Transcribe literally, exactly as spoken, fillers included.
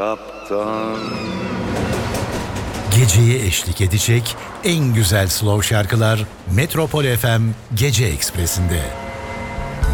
kaptan. Geceye eşlik edecek en güzel slow şarkılar Metropol F M Gece Ekspresi'nde.